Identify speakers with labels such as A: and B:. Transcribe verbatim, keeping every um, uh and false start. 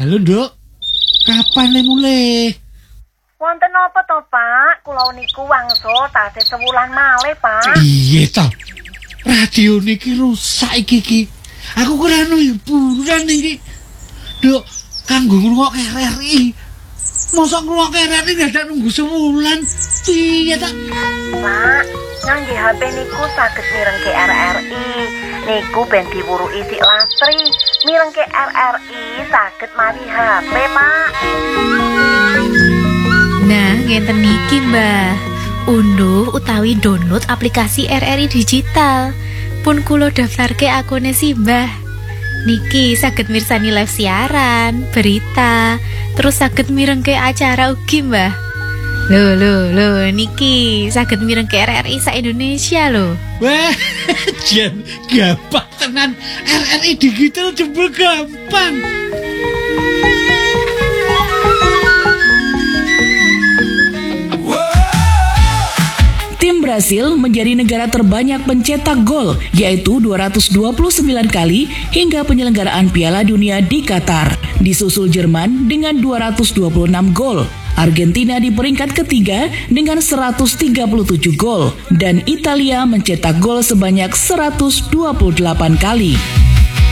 A: Halo, Nduk. Kapan nih mulai?
B: Wonten apa to, Pak? Kula niku wangsul tasih sewulan malih, Pak.
A: Iya toh. Radio niki rusak iki iki. Aku kira anu hiburan iki. Nduk, kanggo ngrungokke R R I. Mosok ngrungokke R R I dadak nunggu sewulan. Piye ta?
B: Pak, ngangge H P niku saged mirengke R R I. Niku ben diwuruki sik lastri. Mirengke R R I saged mawi H P, Pak.
C: Nah, ngenten niki, Mbah. Unduh utawi download aplikasi R R I digital. Pun kula daftarke akune si Mbah. Niki saged mirsani live siaran, berita, terus saged mirengke acara ugi, Mbah. Lho lho lho niki saged mirengke R R I sa Indonesia lho.
A: Wah, jan gampang tenan. R R I digital jebul gampang.
D: Tim Brasil menjadi negara terbanyak pencetak gol, yaitu dua ratus dua puluh sembilan kali hingga penyelenggaraan Piala Dunia di Qatar. Disusul Jerman dengan dua ratus dua puluh enam gol. Argentina di peringkat ketiga dengan seratus tiga puluh tujuh gol. Dan Italia mencetak gol sebanyak seratus dua puluh delapan kali.